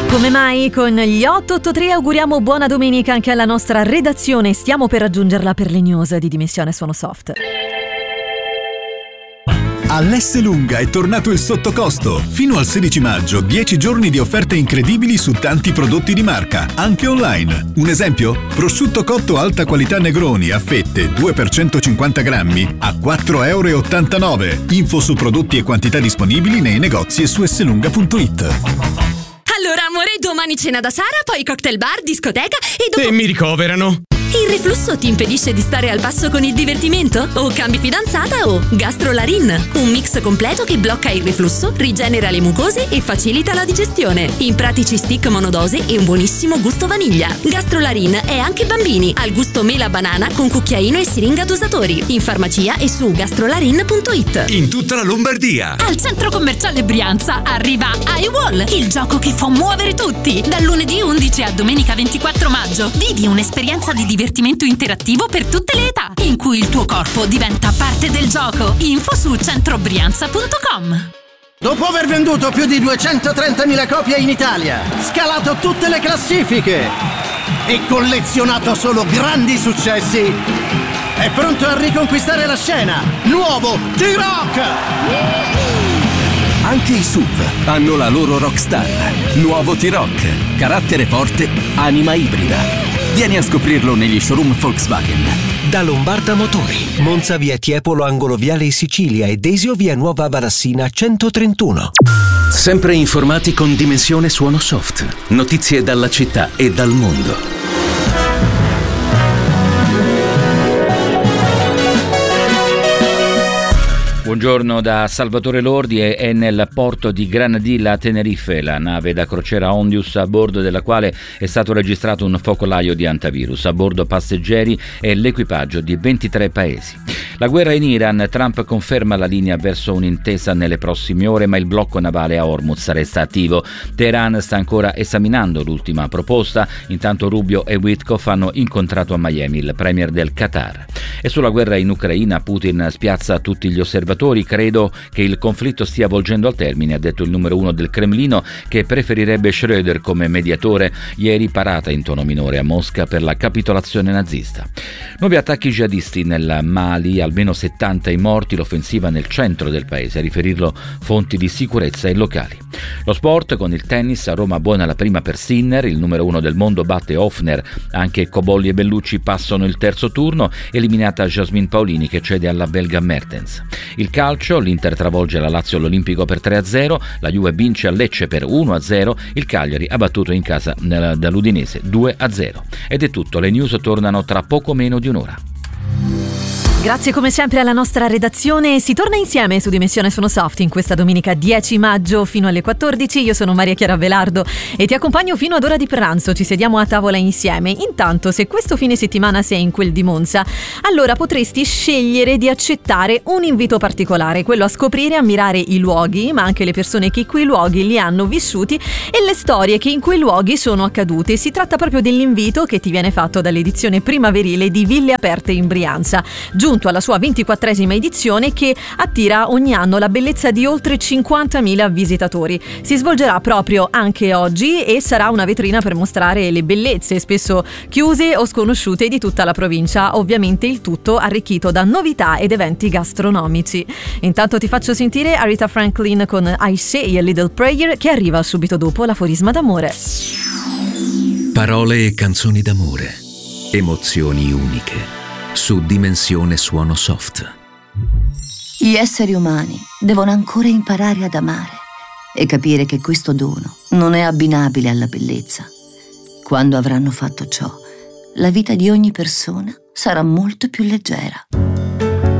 Come mai con gli 883 auguriamo buona domenica anche alla nostra redazione. Stiamo per raggiungerla per le news di Dimensione Suono Soft. All'Esselunga è tornato il sottocosto. Fino al 16 maggio, 10 giorni di offerte incredibili su tanti prodotti di marca, anche online. Un esempio? Prosciutto cotto alta qualità Negroni a fette 2 per 150 grammi a €4,89. Info su prodotti e quantità disponibili nei negozi e su esselunga.it. Allora, amore, domani cena da Sara, poi cocktail bar, discoteca e dopo... E mi ricoverano. Il reflusso ti impedisce di stare al passo con il divertimento? O cambi fidanzata o Gastrolarin, un mix completo che blocca il reflusso, rigenera le mucose e facilita la digestione. In pratici stick monodose e un buonissimo gusto vaniglia. Gastrolarin è anche bambini, al gusto mela banana con cucchiaino e siringa dosatori. In farmacia e su gastrolarin.it. In tutta la Lombardia. Al centro commerciale Brianza arriva iWall, il gioco che fa muovere tutti. Dal lunedì 11 a domenica 24 maggio vivi un'esperienza di divertimento interattivo per tutte le età, in cui il tuo corpo diventa parte del gioco. Info su centrobrianza.com. Dopo aver venduto più di 230.000 copie in Italia, scalato tutte le classifiche e collezionato solo grandi successi, è pronto a riconquistare la scena. Nuovo T-Rock! Anche i SUV hanno la loro rockstar. Nuovo T-Rock, carattere forte, anima ibrida. Vieni a scoprirlo negli showroom Volkswagen. Da Lombarda Motori, Monza via Tiepolo angolo Viale Sicilia e Desio via Nuova Varassina 131. Sempre informati con Dimensione Suono Soft. Notizie dalla città e dal mondo. Buongiorno da Salvatore Lordi. È nel porto di Granadilla a Tenerife la nave da crociera Ondius, a bordo della quale è stato registrato un focolaio di antivirus. A bordo passeggeri e l'equipaggio di 23 paesi. La guerra in Iran, Trump conferma la linea verso un'intesa nelle prossime ore, ma il blocco navale a Hormuz resta attivo. Teheran sta ancora esaminando l'ultima proposta, intanto Rubio e Witkoff hanno incontrato a Miami il premier del Qatar. E sulla guerra in Ucraina Putin spiazza tutti gli osservatori. Credo che il conflitto stia volgendo al termine, ha detto il numero uno del Cremlino, che preferirebbe Schröder come mediatore. Ieri parata in tono minore a Mosca per la capitolazione nazista. Nuovi attacchi jihadisti nel Mali, almeno 70 i morti, l'offensiva nel centro del paese, a riferirlo fonti di sicurezza e locali. Lo sport con il tennis, a Roma buona la prima per Sinner, il numero uno del mondo batte Hoffner, anche Cobolli e Bellucci passano il terzo turno, eliminata Jasmine Paolini che cede alla belga Mertens. Il calcio, l'Inter travolge la Lazio all'Olimpico per 3-0, la Juve vince a Lecce per 1-0, il Cagliari ha battuto in casa dall'Udinese 2-0. Ed è tutto, le news tornano tra poco meno di un'ora. Grazie come sempre alla nostra redazione. Si torna insieme su Dimensione Suono Soft in questa domenica 10 maggio fino alle 14. Io sono Maria Chiara Velardo e ti accompagno fino ad ora di pranzo. Ci sediamo a tavola insieme. Intanto, se questo fine settimana sei in quel di Monza, allora potresti scegliere di accettare un invito particolare, quello a scoprire e ammirare i luoghi, ma anche le persone che quei luoghi li hanno vissuti e le storie che in quei luoghi sono accadute. Si tratta proprio dell'invito che ti viene fatto dall'edizione primaverile di Ville Aperte in Brianza, giunto alla sua 24esima edizione, che attira ogni anno la bellezza di oltre 50.000 visitatori. Si svolgerà proprio anche oggi e sarà una vetrina per mostrare le bellezze spesso chiuse o sconosciute di tutta la provincia, ovviamente il tutto arricchito da novità ed eventi gastronomici. Intanto ti faccio sentire Aretha Franklin con I Say a Little Prayer, che arriva subito dopo l'aforisma d'amore. Parole e canzoni d'amore, emozioni uniche. Su Dimensione Suono Soft. Gli esseri umani devono ancora imparare ad amare e capire che questo dono non è abbinabile alla bellezza. Quando avranno fatto ciò, la vita di ogni persona sarà molto più leggera.